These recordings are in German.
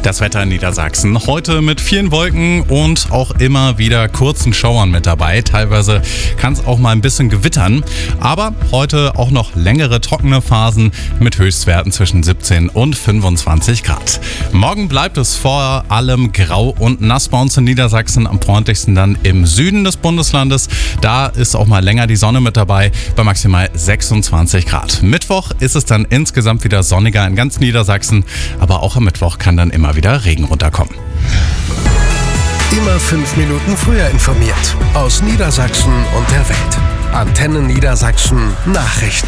Das Wetter in Niedersachsen. Heute mit vielen Wolken und auch immer wieder kurzen Schauern mit dabei. Teilweise kann es auch mal ein bisschen gewittern. Aber heute auch noch längere trockene Phasen mit Höchstwerten zwischen 17 und 25 Grad. Morgen bleibt es vor allem grau und nass bei uns in Niedersachsen. Am freundlichsten dann im Süden des Bundeslandes. Da ist auch mal länger die Sonne mit dabei bei maximal 26 Grad. Mittwoch ist es dann insgesamt wieder sonniger in ganz Niedersachsen. Aber auch am Mittwoch kann dann immer wieder Regen runterkommen. Immer 5 Minuten früher informiert. Aus Niedersachsen und der Welt. Antenne Niedersachsen Nachrichten.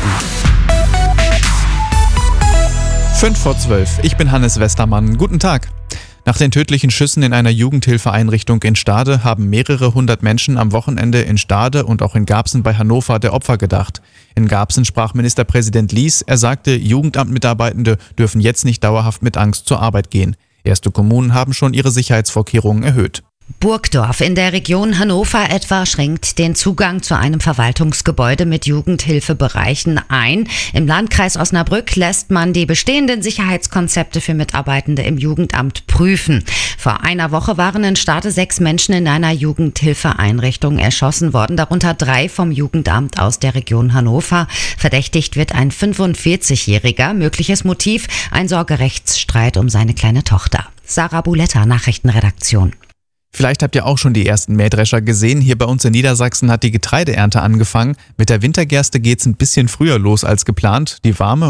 5:12. Ich bin Hannes Westermann. Guten Tag. Nach den tödlichen Schüssen in einer Jugendhilfeeinrichtung in Stade haben mehrere hundert Menschen am Wochenende in Stade und auch in Garbsen bei Hannover der Opfer gedacht. In Garbsen sprach Ministerpräsident Lies. Er sagte, Jugendamtmitarbeitende dürfen jetzt nicht dauerhaft mit Angst zur Arbeit gehen. Erste Kommunen haben schon ihre Sicherheitsvorkehrungen erhöht. Burgdorf in der Region Hannover etwa schränkt den Zugang zu einem Verwaltungsgebäude mit Jugendhilfebereichen ein. Im Landkreis Osnabrück lässt man die bestehenden Sicherheitskonzepte für Mitarbeitende im Jugendamt prüfen. Vor einer Woche waren in Stade 6 Menschen in einer Jugendhilfeeinrichtung erschossen worden, darunter 3 vom Jugendamt aus der Region Hannover. Verdächtigt wird ein 45-Jähriger. Mögliches Motiv: ein Sorgerechtsstreit um seine kleine Tochter. Sarah Buletta, Nachrichtenredaktion. Vielleicht habt ihr auch schon die ersten Mähdrescher gesehen. Hier bei uns in Niedersachsen hat die Getreideernte angefangen. Mit der Wintergerste geht's ein bisschen früher los als geplant. Die warme